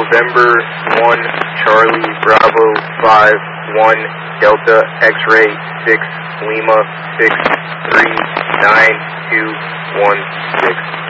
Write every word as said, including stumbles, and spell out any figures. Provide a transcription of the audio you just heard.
November one, Charlie, Bravo, five, one, Delta, X-ray, six, Lima, six, three, nine, two, one, six.